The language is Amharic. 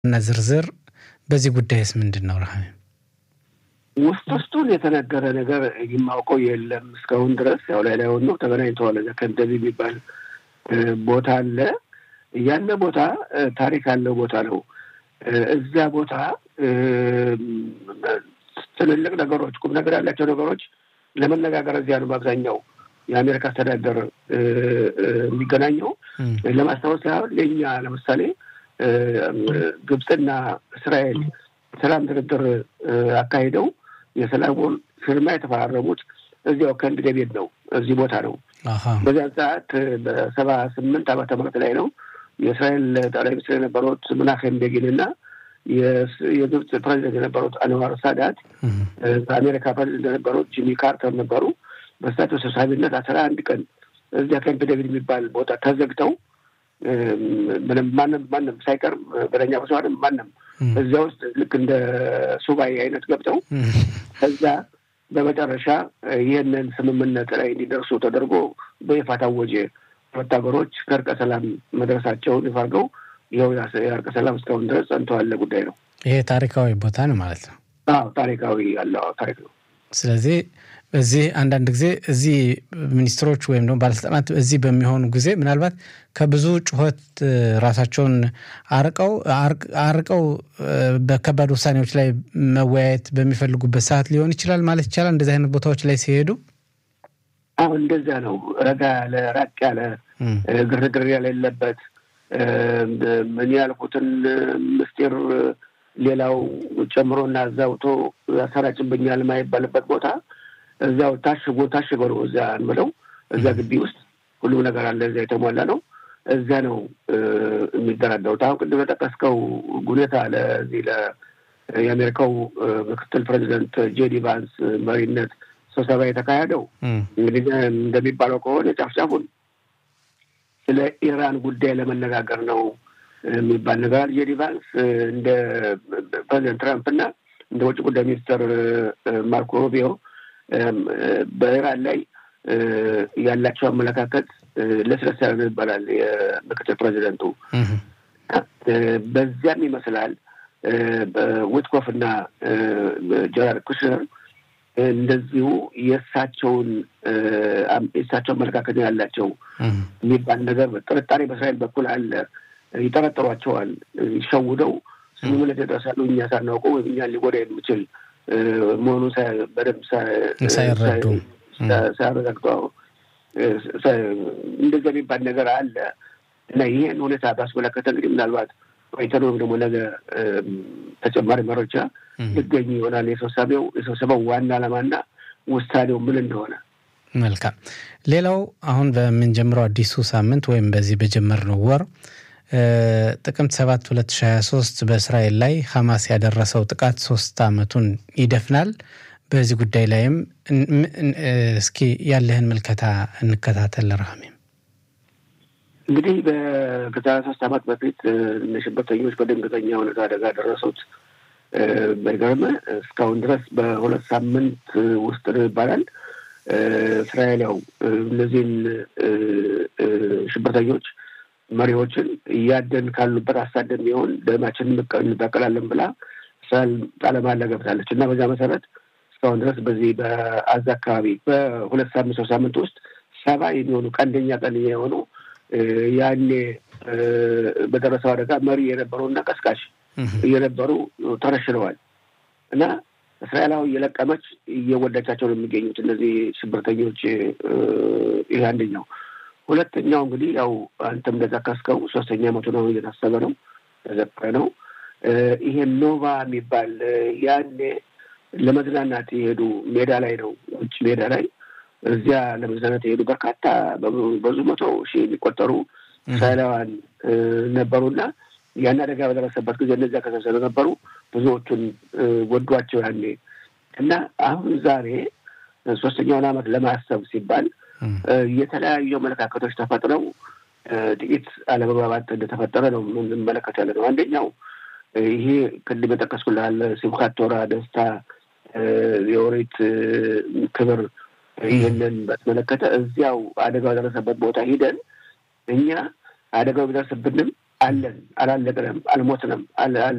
እና ዝርዝር በዚህ ጉዳይስ ምንድነው ረሃሚ? ውስጡን የተነገረ ነገር የማውቀው የለም እስካሁን ድረስ ያው ላይ ነው ተገናኝተዋል ከንደዚህ ቢባል ቦታ አለ ያን ቦታ ታሪክ ያለው ቦታ ነው እዛ ቦታ ትልልቅ ነገሮች ቁም ነገር ያላቸው ነገሮች ለመነጋገር እዚያ ነው በአብዛኛው የአሜሪካ አስተዳደር የሚገናኘው ለማስታወስ ያህል ለኛ ለምሳሌ ግብጽና እስራኤል ሰላም ድርድር አካሂደው የሰላሙን ፊርማ የተፈራረሙት እዚያው ካምፕ ዴቪድ ነው እዚህ ቦታ ነው በዚያ ሰዓት በ78 ዓመተ ምህረት ላይ ነው የእስራኤል ጠቅላይ ሚኒስትር የነበሩት ምናሄም ቤጊንና የግብጽ ፕሬዝዳንት የነበሩት አንዋር ሳዳት በአሜሪካ ፕሬዝዳንት የነበሩት ጂሚ ካርተር ነበሩ በእሳቸው ሰብሳቢነት 11 ቀን እዚያ ካምፕ ዴቪድ የሚባል ቦታ ተዘግተው ማንም ሳይቀር በለኛ ብዙሃንም ማንም እዚያ ውስጥ ልክ እንደ ሱባኤ አይነት ገብተው ከዛ በመጨረሻ ይሄንን ስምምነት ላይ እንዲደርሱ ተደርጎ በይፋ ታወጀ ወታደሮች ከርቀ ሰላም መድረሳቸውን ይፋርገው ይኸው የርቀ ሰላም እስካሁን ድረስ ጸንተዋል ጉዳይ ነው ይሄ ታሪካዊ ቦታ ነው ማለት ነው አዎ ታሪካዊ ያለው ታሪክ ነው ስለዚህ እዚህ አንዳንድ ጊዜ እዚህ ሚኒስትሮች ወይም ደግሞ ባለስልጣናት እዚህ በሚሆኑ ጊዜ ምናልባት ከብዙ ጩኸት ራሳቸውን አርቀው በከባድ ውሳኔዎች ላይ መወያየት በሚፈልጉበት ሰዓት ሊሆን ይችላል ማለት ይችላል እንደዚህ አይነት ቦታዎች ላይ ሲሄዱ አሁን እንደዛ ነው ረጋ ለራቅ ያለ ግርግር ያለበት ምን ያልኩትን ምስጢር ሌላው ጨምሮና አዛውቶ ያሰራጭብኛል ማይባልበት ቦታ እዛው ታሽጎ ነው እዛ አንብለው እዛ ግቢ ውስጥ ሁሉ ነገር አለ እዛ የተሟላ ነው እዛ ነው የሚደረደው ታው ቅድም ተጠቀስከው ጉኔታ ለዚህ የአሜሪካው ምክትል ፕሬዝዳንት ጄዲ ቫንስ መሪነት ስብሰባ የተካሄደው እንግዲህ እንደሚባለው ከሆነ ጫፍጫፉን ስለ ኢራን ጉዳይ ለመነጋገር ነው የሚባል ነገር ጄዲ ቫንስ እንደ ፕሬዝዳንት ትራምፕ እና እንደ ውጭ ጉዳይ ሚኒስትር ማርኮ ሩቢዮ በኢራን ላይ ያላቸው አመለካከት ለስለስ ያለ ይባላል የምክትል ፕሬዝዳንቱ በዚያም ይመስላል በዊትኮፍና ጀራልድ ኩሽነር እንደዚሁ የእሳቸው አመለካከት ያላቸው የሚባል ነገር ጥርጣሬ በእስራኤል በኩል አለ ይጠረጥሯቸዋል ይሸውደው ስምምነት የደረሳሉ እኛ ሳናውቀው እኛን ሊጎዳ የሚችል መሆኑ በደምብ ሳያረጋግጠው እንደዚህ የሚባል ነገር አለ እና ይሄን ሁኔታ ባስመለከተ እንግዲህ ምናልባት ወይተነው ደግሞ ነገ ተጨማሪ መረጃ ይገኝ ይሆናል የስብሰባው ዋና ዓላማና ውሳኔው ምን እንደሆነ መልካም ሌላው አሁን በምንጀምረው አዲሱ ሳምንት ወይም በዚህ በጀመርነው ወር ጥቅምት 7 2023 በእስራኤል ላይ ሐማስ ያደረሰው ጥቃት 3 ዓመቱን ይደፍናል በዚህ ጉዳይ ላይም እስኪ ያለህን መልከታ እንከታተል ረሃሚ እንግዲህ በ3 ዓመት በፊት ለሽብርተኞች በድንገተኛ ሁኔታ አደጋ ደረሱት በገርመ እስካሁን ድረስ በሁለት ሳምንት ውስጥ ይባላል እስራኤል ያው እነዚህን ሽብርተኞች መሪዎችን ያደን ካሉበት አሳደን ይሆን ደማችን እንበቀላለን ብላ እስራኤል ቃል መሃላ ገብታለች እና በዛ መሰረት እስካሁን ድረስ በዚህ በአዛ አካባቢ በሁለት ሳምንት ውስጥ 7 የሚሆኑ ቀንደኛ የሆኑ ያኔ በደረሰው አደጋ መሪ የነበሩና ቀስቃሽ የነበሩ ተረሽነዋል እና እስራኤላዊ የለቀመች እየወዳቻቸው ነው የሚገኙት እነዚህ ሽብርተኞች ይሄ አንደኛው ሁለተኛው እንግዲህ ያው አንተም እንደተካስከው 3ኛ ዓመቱ ነው እየታሰበ ነው ተዘክረ ነው ይሄ ኖቫ የሚባል ያኔ ለመዝናናት የሄዱ ሜዳ ላይ ነው ውጭ ሜዳ ላይ እዚያ ለመዝናናት የሄዱ በርካታ በብዙ መቶ ሺህ የሚቆጠሩ እስራኤላውያን ነበሩና ያን አደጋ በደረሰበት ጊዜ እነዚያ ከተሰሩ ነበሩ ብዙዎቹን ወዷቸው ያኔ እና አሁን ዛሬ 3ኛውን ዓመት ለማሰብ ሲባል የተለያዩ መለካከቶች ተፈጥረው ጥቂት አለመግባባት እንደተፈጠረ ነው የምንመለከት ያለ ነው አንደኛው ይሄ ቅድም ተከስኩላል ሲምኻት ቶራ ደስታ የኦሪት ክብር ይሄንን በተመለከተ እዚያው አደጋው ደረሰበት ቦታ ሄደን እኛ አደጋው ደረሰብንም አለን አላለቅንም አልሞትንም